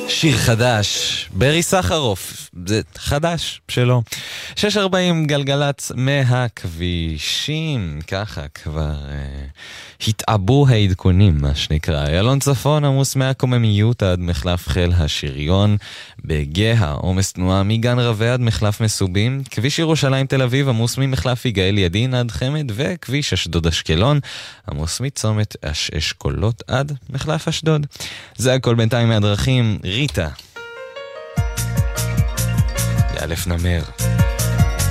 שיר חדש, ברי סחרוף, זה חדש שלו. 640 גלגלץ מהכבישים, ככה כבר התעבו העדכונים, מה שנקרא. ילון צפון עמוס מהקוממיות עד מחלף חיל השריון, בגאה עומס תנועה מגן רווה עד מחלף מסובים, כביש ירושלים תל אביב עמוס ממחלף יגאל ידין עד חמד, וכביש אשדוד אשקלון עמוס מצומת אשכולות עד מחלף אשדוד. זה הכל בינתיים מהדרכים. ריטה, יאלף נמר.